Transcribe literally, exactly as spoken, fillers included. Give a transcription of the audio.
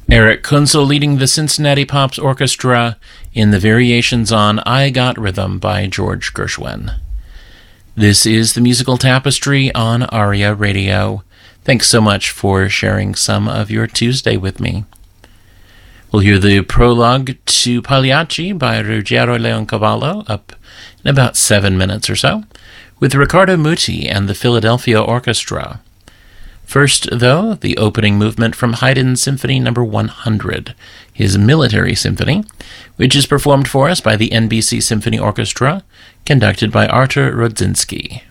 Eric Kunzel leading the Cincinnati Pops Orchestra in the variations on I Got Rhythm by George Gershwin. This is the Musical Tapestry on ARIA Radio. Thanks so much for sharing some of your Tuesday with me. We'll hear the prologue to Pagliacci by Ruggiero Leoncavallo up in about seven minutes or so, with Riccardo Muti and the Philadelphia Orchestra. First, though, the opening movement from Haydn's Symphony Number one hundred, his military symphony, which is performed for us by the N B C Symphony Orchestra, conducted by Artur Rodzinski.